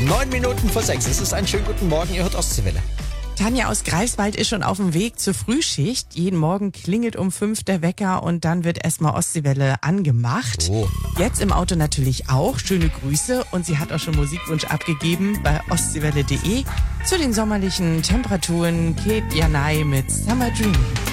9 Minuten vor 6. Es ist ein schönen guten Morgen. Ihr hört Ostseewelle. Tanja aus Greifswald ist schon auf dem Weg zur Frühschicht. Jeden Morgen klingelt um 5 der Wecker und dann wird erstmal Ostseewelle angemacht. Oh. Jetzt im Auto natürlich auch. Schöne Grüße. Und sie hat auch schon Musikwunsch abgegeben bei ostseewelle.de zu den sommerlichen Temperaturen. Kate Janai mit Summer Dream.